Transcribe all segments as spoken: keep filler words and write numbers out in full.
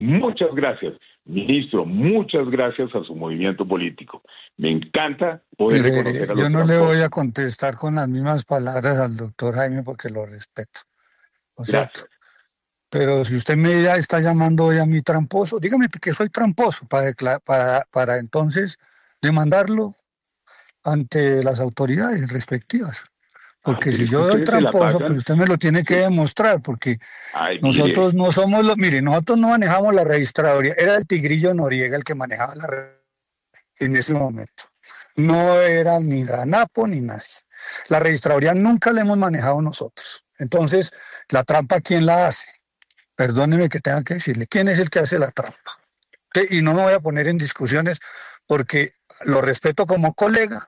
Muchas gracias, ministro, muchas gracias a su movimiento político. Me encanta poder Mire, conocer a los yo no le tramposos. voy a contestar con las mismas palabras al doctor Jaime porque lo respeto, ¿no es cierto? Pero si usted me ya está llamando hoy a mí tramposo, dígame que soy tramposo para, decla- para, para entonces demandarlo ante las autoridades respectivas. Porque Ah, pero si es que yo soy ustedes se la tramposo, pasan. pues usted me lo tiene que demostrar, porque Ay, nosotros mire, no somos los, mire, nosotros no manejamos la registraduría, era el Tigrillo Noriega el que manejaba la re- en ese momento. No era ni la ANAPO ni nadie. La registraduría nunca la hemos manejado nosotros. Entonces, la trampa, ¿quién la hace? Perdóneme que tenga que decirle, ¿quién es el que hace la trampa? Que- Y no me voy a poner en discusiones porque lo respeto como colega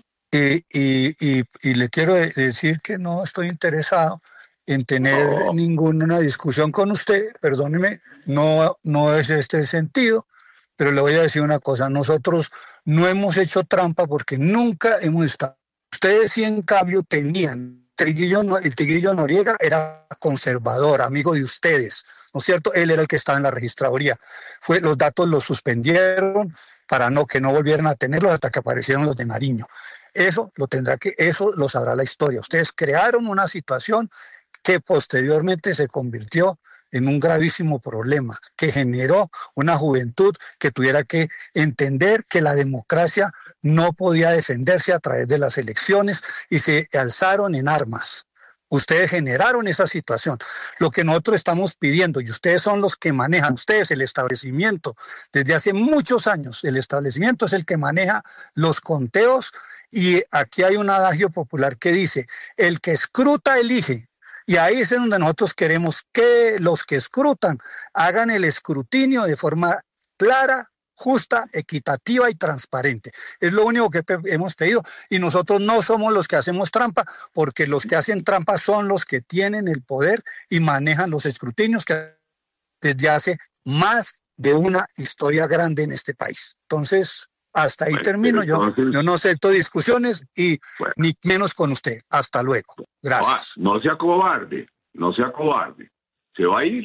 y, y, y, y le quiero de- decir que no estoy interesado en tener no, ninguna discusión con usted, perdóneme, no, no es este el sentido, pero le voy a decir una cosa, nosotros no hemos hecho trampa porque nunca hemos estado. Ustedes sí en cambio tenían, Triguillo, No- el Tigrillo Noriega era conservador, amigo de ustedes, ¿no es cierto? Él era el que estaba en la registraduría. Fue, los datos los suspendieron para no, que no volvieran a tenerlos hasta que aparecieron los de Nariño. Eso lo tendrá que, eso lo sabrá la historia. Ustedes crearon una situación que posteriormente se convirtió en un gravísimo problema, que generó una juventud que tuviera que entender que la democracia no podía defenderse a través de las elecciones y se alzaron en armas. Ustedes generaron esa situación. Lo que nosotros estamos pidiendo, y ustedes son los que manejan, ustedes el establecimiento, desde hace muchos años, el establecimiento es el que maneja los conteos y aquí hay un adagio popular que dice, el que escruta elige. Y ahí es donde nosotros queremos que los que escrutan hagan el escrutinio de forma clara, justa, equitativa y transparente. Es lo único que pe- hemos pedido y nosotros no somos los que hacemos trampa, porque los que hacen trampa son los que tienen el poder y manejan los escrutinios que desde hace más de una historia grande en este país. Entonces, hasta ahí bueno, termino. pero Yo, entonces, yo no acepto discusiones y bueno, ni menos con usted. Hasta luego. no, Gracias. no sea cobarde, no sea cobarde. ¿Se va a ir?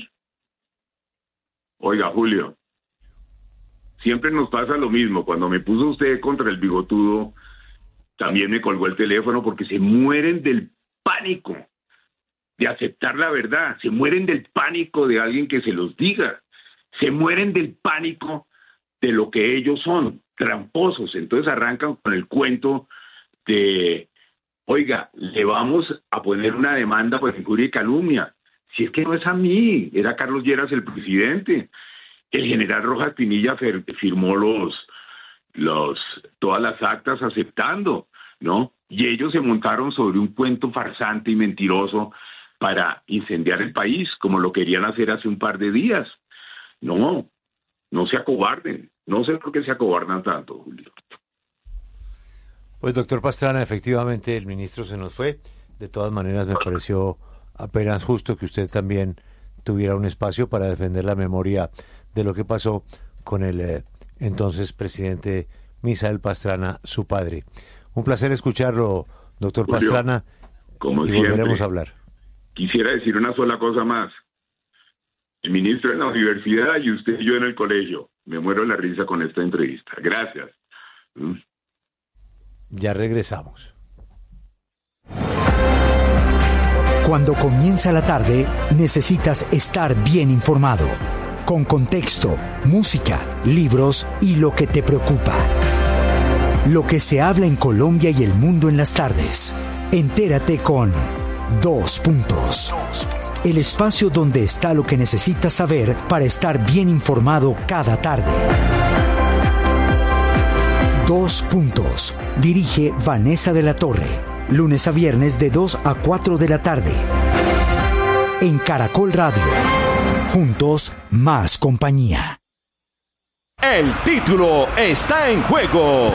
Oiga, Julio, siempre nos pasa lo mismo. Cuando me puso usted contra el bigotudo, también me colgó el teléfono porque se mueren del pánico de aceptar la verdad, se mueren del pánico de alguien que se los diga, se mueren del pánico de lo que ellos son, tramposos. Entonces arrancan con el cuento de, oiga, le vamos a poner una demanda por injuria y calumnia. Si es que no es a mí, era Carlos Lleras el presidente. El general Rojas Pinilla firmó los, los, todas las actas aceptando, ¿no? Y ellos se montaron sobre un cuento farsante y mentiroso para incendiar el país, como lo querían hacer hace un par de días. No, no se acobarden. No sé por qué se acobardan tanto, Julio. Pues, doctor Pastrana, efectivamente el ministro se nos fue. De todas maneras, me pareció apenas justo que usted también tuviera un espacio para defender la memoria de lo que pasó con el eh, entonces presidente Misael Pastrana, su padre. Un placer escucharlo, doctor Julio, Pastrana, como y siempre, volveremos a hablar. Quisiera decir una sola cosa más. El ministro en la universidad y usted y yo en el colegio. Me muero de la risa con esta entrevista. Gracias. ¿Mm? Ya regresamos. Cuando comienza la tarde, necesitas estar bien informado. Con contexto, música, libros y lo que te preocupa. Lo que se habla en Colombia y el mundo en las tardes. Entérate con Dos Puntos. El espacio donde está lo que necesitas saber para estar bien informado cada tarde. Dos Puntos. Dirige Vanessa de la Torre. Lunes a viernes de dos a cuatro de la tarde. En Caracol Radio. Juntos, más compañía. El título está en juego.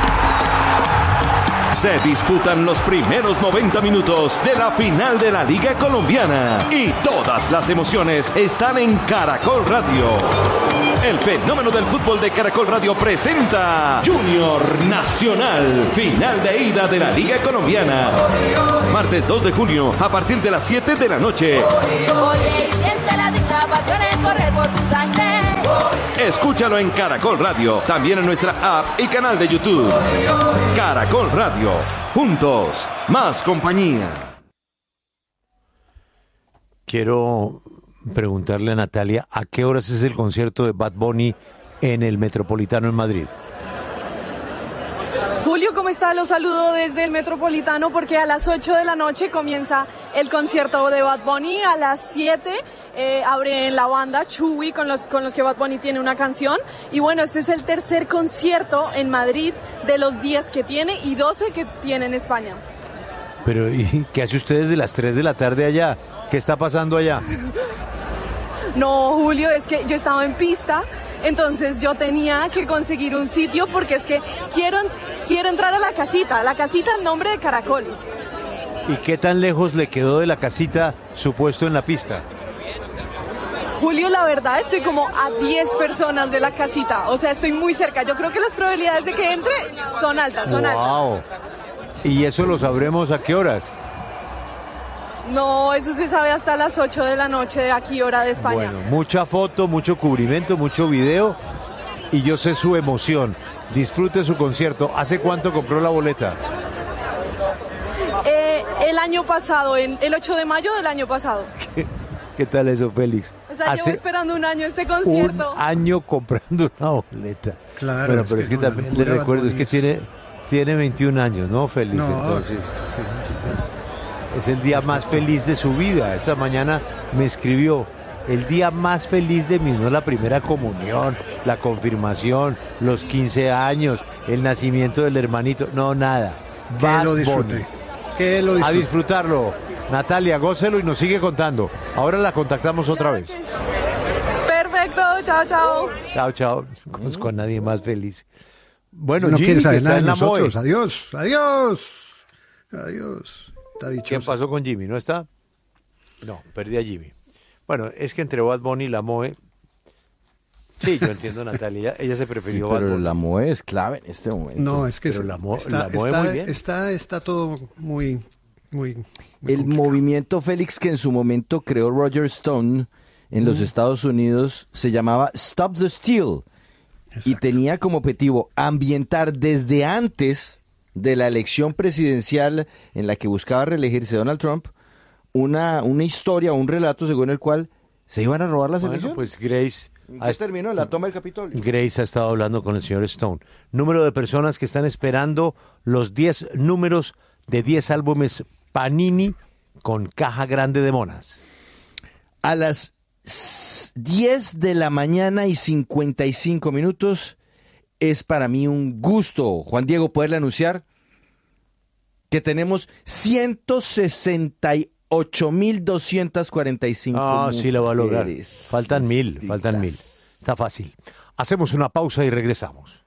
Se disputan los primeros noventa minutos de la final de la Liga Colombiana y todas las emociones están en Caracol Radio. El fenómeno del fútbol de Caracol Radio presenta Junior Nacional, final de ida de la Liga Colombiana. Martes dos de junio a partir de las siete de la noche. Oye, siente la la pasión es correr por tu sangre. Escúchalo en Caracol Radio, también en nuestra app y canal de YouTube. Caracol Radio, juntos, más compañía. Quiero preguntarle a Natalia, ¿a qué horas es el concierto de Bad Bunny en el Metropolitano en Madrid? Julio, ¿cómo está? Los saludo desde el Metropolitano porque a las ocho de la noche comienza el concierto de Bad Bunny. A las siete eh, abre la banda Chewy con los, con los que Bad Bunny tiene una canción. Y bueno, este es el tercer concierto en Madrid de los diez que tiene y doce que tiene en España. Pero, ¿y qué hace usted desde las tres de la tarde allá? ¿Qué está pasando allá? No, Julio, es que yo estaba en pista, entonces yo tenía que conseguir un sitio porque es que quiero, quiero entrar a la casita, la casita en nombre de Caracol. ¿Y qué tan lejos le quedó de la casita su puesto en la pista? Julio, la verdad, estoy como a diez personas de la casita, o sea, estoy muy cerca. Yo creo que las probabilidades de que entre son altas, son wow. altas. ¿Y eso lo sabremos a qué horas? No, eso se sabe hasta las ocho de la noche de aquí, hora de España. Bueno, mucha foto, mucho cubrimiento, mucho video y yo sé su emoción. Disfrute su concierto. ¿Hace cuánto compró la boleta? Eh, el año pasado, en el ocho de mayo del año pasado. ¿Qué, qué tal eso, Félix? O sea, Hace llevo esperando un año este concierto. Un año comprando una boleta. Claro. Bueno, pero es que, es que también le recuerdo, es que tiene, tiene veintiún años, ¿no, Félix? No, entonces... sí, sí. Es el día más feliz de su vida. Esta mañana me escribió, el día más feliz de mí, no la primera comunión, la confirmación, los quince años, el nacimiento del hermanito, no, nada. Que Bad lo disfrute. Bunny. Que lo disfrute. A disfrutarlo. Natalia, gócelo y nos sigue contando. Ahora la contactamos otra vez. Perfecto, chao, chao. Chao, chao. Con, con nadie más feliz. Bueno, no Jimmy, quiere saber que nada está de en la M O E. nosotros. Adiós, adiós. Adiós. ¿Qué pasó con Jimmy? ¿No está? No, perdí a Jimmy. Bueno, es que entre Bad Bunny y la M O E... Sí, yo entiendo, Natalia. Ella se prefirió sí, Bad pero Bunny. la M O E es clave en este momento. No, es que pero la, Mo, está, la M O E está, muy bien. Está, está todo muy... muy, muy El complicado. Movimiento, Félix, que en su momento creó Roger Stone en mm. los Estados Unidos, se llamaba Stop the Steal. Exacto. Y tenía como objetivo ambientar desde antes de la elección presidencial en la que buscaba reelegirse Donald Trump, una, una historia, un relato según el cual se iban a robar las bueno, elecciones. Pues Grace... ¿En qué terminó? La toma del Capitolio. Grace ha estado hablando con el señor Stone. Número de personas que están esperando los diez números de diez álbumes Panini con caja grande de monas. A las diez de la mañana y cincuenta y cinco minutos... Es para mí un gusto, Juan Diego, poderle anunciar que tenemos ciento sesenta y ocho mil doscientas cuarenta y cinco Ah, mujeres. sí lo va a lograr. Faltan mil, faltan mil. Está fácil. Hacemos una pausa y regresamos.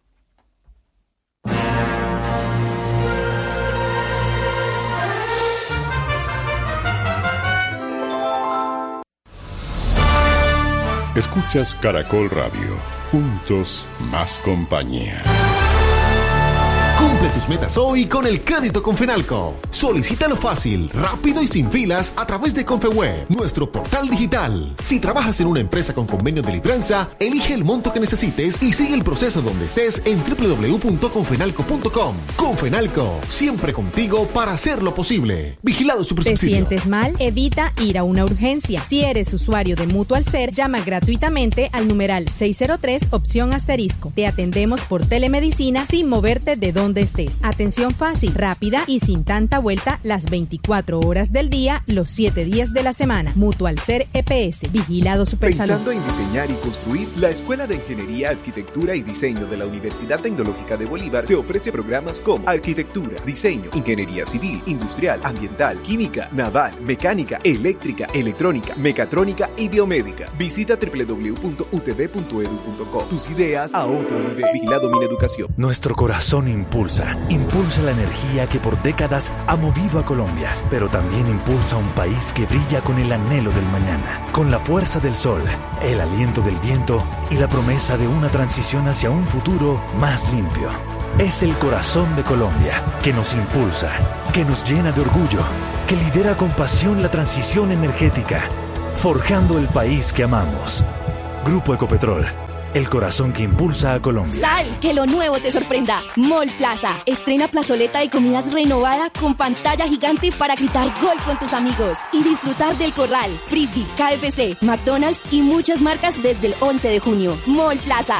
Escuchas Caracol Radio. Juntos, más compañía. Cumple tus metas hoy con el crédito Confenalco. Solicítalo fácil, rápido y sin filas a través de Confeweb, nuestro portal digital. Si trabajas en una empresa con convenio de libranza, elige el monto que necesites y sigue el proceso donde estés en doble u doble u doble u punto confenalco punto com. Confenalco, siempre contigo para hacerlo posible. Vigilado Supersubsidio. ¿Te sientes mal? Evita ir a una urgencia. Si eres usuario de Mutual Ser, llama gratuitamente al numeral seis cero tres, opción asterisco. Te atendemos por telemedicina sin moverte de donde estés. Atención fácil, rápida y sin tanta vuelta las veinticuatro horas del día, los siete días de la semana. Mutual Ser E P S, Vigilado Supersalud. Pensando en diseñar y construir, la Escuela de Ingeniería, Arquitectura y Diseño de la Universidad Tecnológica de Bolívar te ofrece programas como Arquitectura, Diseño, Ingeniería Civil, Industrial, Ambiental, Química, Naval, Mecánica, Eléctrica, Electrónica, Mecatrónica y Biomédica. Visita doble u doble u doble u punto u t b punto e d u punto co. Tus ideas a otro nivel. Vigilado Mineducación. Nuestro corazón impulsa, impulsa la energía que por décadas ha movido a Colombia, pero también impulsa un país que brilla con el anhelo del mañana, con la fuerza del sol, el aliento del viento y la promesa de una transición hacia un futuro más limpio. Es el corazón de Colombia que nos impulsa, que nos llena de orgullo, que lidera con pasión la transición energética. forjando el país que amamos. Grupo Ecopetrol, el corazón que impulsa a Colombia. Sal, que lo nuevo te sorprenda. Mall Plaza, estrena plazoleta de comidas renovada con pantalla gigante para gritar gol con tus amigos y disfrutar del Corral, Frisbee, K F C, McDonald's y muchas marcas desde el once de junio. Mall Plaza.